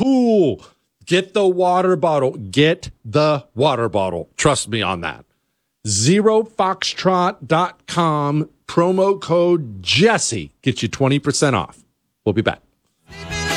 cool. Get the water bottle. Get the water bottle. Trust me on that. ZeroFoxtrot.com, promo code Jesse gets you 20% off. We'll be back.